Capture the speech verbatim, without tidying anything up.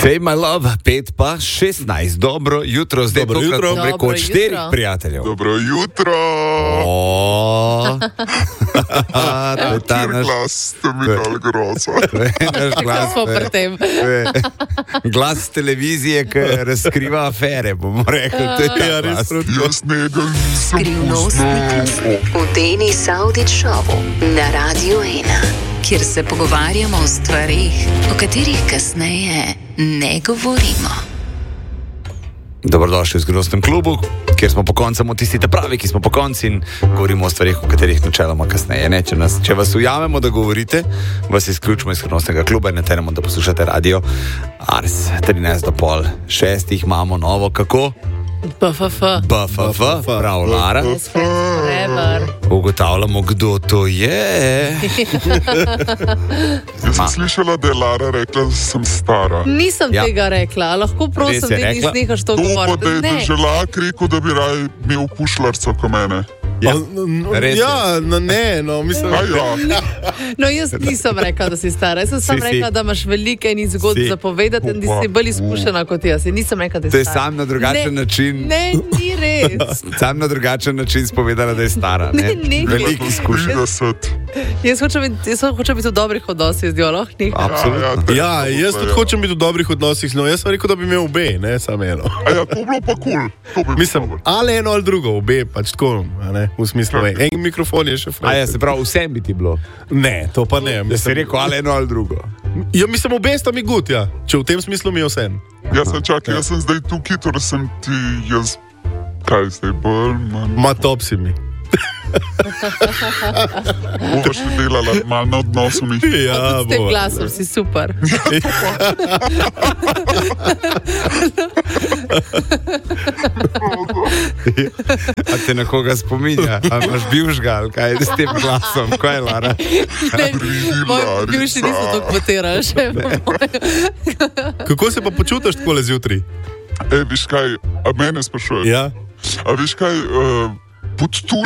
Say my love, pet pa šestnajst. Dobro jutro, zdaj Dobro jutro. kako preko Dobro štirih jutro. prijateljev. Dobro jutro. O, to je ta naš Glas ste mi dali groza. naš glas. smo pri tem. To je glas televizije, ki razkriva afere, bomo rekli. To je ta Ja, res glas. prav. Jaz njega nisem Skrivnostni poznal. klub v Denis Audić šovu na Radio ena, kjer se pogovarjamo o stvarih, o katerih kasneje ne govorimo. Dobrodošli v Skrivnostnem klubu, kjer smo po koncu tisti ta pravi, ki smo po koncu in govorimo o stvarih, o katerih načeloma kasneje. Ne? Če, nas, če vas ujamemo, da govorite, vas izključimo iz Skrivnostnega kluba in ne teremo, da poslušate radio Ars. trinajst do pol šestih imamo novo, kako? B F F. B F F, prav Lara. Best friends forever. Ugotavljamo, kdo to je. Jaz sem slišala, da je Lara rekla, da sem stara. Nisem Ja. tega rekla, lahko prosim, Res je da rekla. nehaš to To pa govoriti. da je Ne. državljak rekel, da bi raj imel pušlarco ko mene. Ja, Ja, res je. ja no, ne, no, mislim, A ja, No, jaz nisem rekla, da si stara. Jaz sem samo Si, si. rekla, da imaš veliko enih zgodb Si. za povedati in da si bolj izkušena kot jaz. In nisem rekla, da si To je stara. sam na drugačen Ne, način. Ne, ni res. Sam na drugačen način spovedala, da je stara. Ne? Ne, ne. Veliko izkušenj. trideset. Jaz hočem biti, jaz hočem biti v dobrih odnosih z njo, lahko nekaj. Absolutno. ja, jaz tudi hočem biti v dobrih odnosih z njo. Jaz sem rekel, da bi imel obe, ne samo eno. A ja, to bi bilo pa kul. Cool. Mislim, ali eno ali drugo, obe, pač tako, a ne, v smislu, ej, en mikrofon je še A fraj. ja, se pravi, vsem bi ti bilo. Ne, to pa ne. Da si Mislim, rekel, ali eno ali drugo. ja, mislim, obe sta mi gut, ja. Če v tem smislu mi je vse. Jaz sem čakal, jaz sem zdaj tukaj, torej sem ti jaz. Kaj zdaj bolj, manj? Ma top si mi. Bova še delala malo na odnosu mi. Ja, S tem bo. glasom si super. A te na koga spominja? A imaš bivšga ali kaj s tem glasom? Kaj je Lara? Moji bivši niso to kvotirali še. Kako se pa počutiš tako zjutraj? E, viš kaj, a mene sprašuješ? Ja. A viš kaj, uh, pod tu